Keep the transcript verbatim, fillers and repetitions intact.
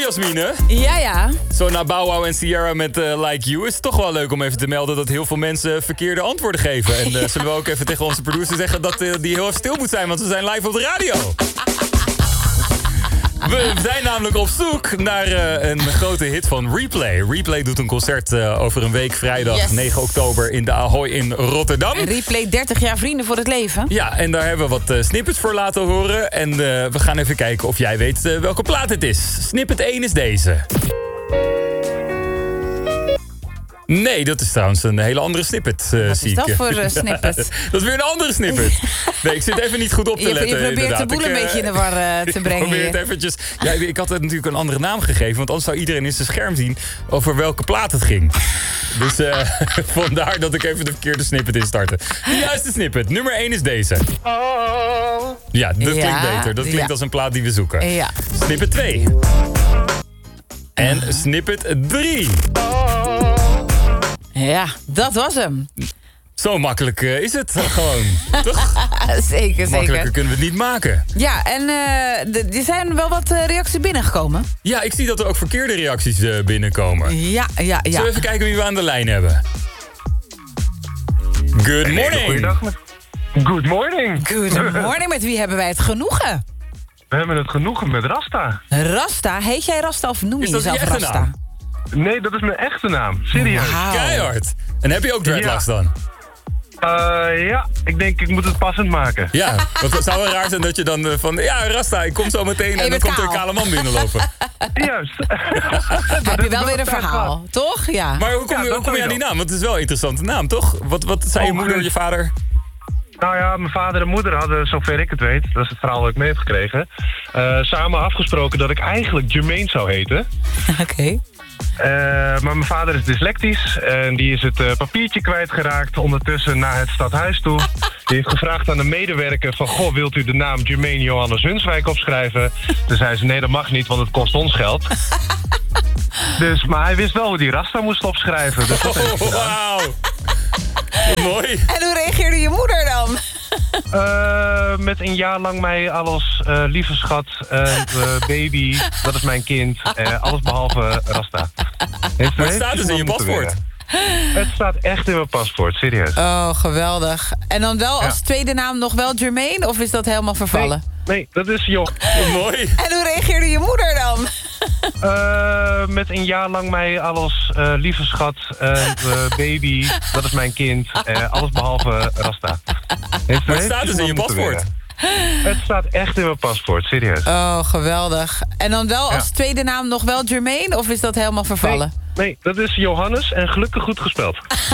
Jasmine? Ja, ja. Zo na Bow Wow en Sierra met uh, Like You is het toch wel leuk om even te melden dat heel veel mensen verkeerde antwoorden geven. En uh, zullen we ook even tegen onze producer zeggen dat uh, die heel even stil moet zijn, want we zijn live op de radio. We zijn namelijk op zoek naar uh, een grote hit van Replay. Replay doet een concert uh, over een week, vrijdag yes. negen oktober in de Ahoy in Rotterdam. Replay dertig jaar Vrienden voor het Leven. Ja, en daar hebben we wat uh, snippets voor laten horen. En uh, we gaan even kijken of jij weet uh, welke plaat het is. Snippet één is deze. Nee, dat is trouwens een hele andere snippet. Uh, Wat zie is dat ik. voor uh, snippet? Dat is weer een andere snippet. Nee, ik zit even niet goed op te je, letten. Je probeert inderdaad. de boel een ik, uh, beetje in de war uh, te brengen. Ik probeer het eventjes. Ja, ik had het natuurlijk een andere naam gegeven, want anders zou iedereen in zijn scherm zien over welke plaat het ging. Dus uh, vandaar dat ik even de verkeerde snippet instartte. De juiste snippet, nummer één is deze. Ja, dat ja, klinkt beter. Dat klinkt ja. als een plaat die we zoeken. Ja. Snippet twee. En snippet drie. Ja, dat was hem. Zo makkelijk uh, is het gewoon, toch? Zeker, Makkelijker zeker. kunnen we het niet maken. Ja, en uh, er zijn wel wat uh, reacties binnengekomen. Ja, ik zie dat er ook verkeerde reacties uh, binnenkomen. Ja, ja, ja. Zullen we even kijken wie we aan de lijn hebben? Good morning. Goeiedag. Good morning. Good morning, met wie hebben wij het genoegen? We hebben het genoegen met Rasta. Rasta? Heet jij Rasta of noem je Is dat jezelf je echte Rasta? naam? Nee, dat is mijn echte naam. Serieus. Wauw. Keihard. En heb je ook dreadlocks Ja. dan? Uh, ja, ik denk ik moet het passend maken. Ja, want het zou wel raar zijn dat je dan uh, van... Ja, Rasta, ik kom zo meteen en dan bent komt er een kaal. kale man binnenlopen. Juist. Heb je wel weer een verhaal, toch? Ja. Maar hoe kom Ja, je, dat hoe kom je aan die sowieso. naam? Want het is wel een interessante naam, toch? Wat, wat zei je Oh, moeder, goed. je vader? Nou ja, mijn vader en moeder hadden, zover ik het weet, dat is het verhaal dat ik mee heb gekregen, uh, samen afgesproken dat ik eigenlijk Jermaine zou heten. Oké. Okay. Uh, maar mijn vader is dyslectisch en die is het uh, papiertje kwijtgeraakt ondertussen naar het stadhuis toe. Die heeft gevraagd aan de medewerker van, goh, wilt u de naam Jermaine Johannes Hunswijk opschrijven? Toen zei ze, nee, dat mag niet, want het kost ons geld. Dus, maar hij wist wel hoe die Rasta moest opschrijven. Dus dat heeft hij Oh, gedaan. wauw. Mooi. En hoe reageerde je moeder dan? Uh, met een jaar lang mij alles uh, lieve schat, uh, uh, baby, dat is mijn kind, uh, alles behalve Rasta. Heeft, Maar het staat dus in je paspoort. Het staat echt in mijn paspoort, serieus. Oh, geweldig. En dan wel als Ja. tweede naam nog wel Jermaine? Of is dat helemaal vervallen? Nee, nee, dat is joh. Mooi. En hoe reageerde je moeder dan? Uh, met een jaar lang mij alles uh, lieve schat, uh, uh, baby, dat is mijn kind, uh, alles behalve Rasta. Heeft, Maar het staat dus in je paspoort. Het staat echt in mijn paspoort, serieus. Oh, geweldig. En dan wel als Ja. tweede naam nog wel Jermaine? Of is dat helemaal vervallen? Nee, nee, dat is Johannes en gelukkig goed gespeld.